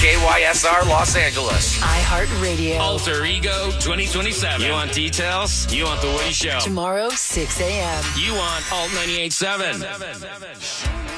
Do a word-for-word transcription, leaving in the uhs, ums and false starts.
K Y S R Los Angeles. iHeartRadio. Alter Ego twenty twenty-seven. You want details? You want The Woody Show. Tomorrow, six a.m. You want Alt ninety-eight point seven.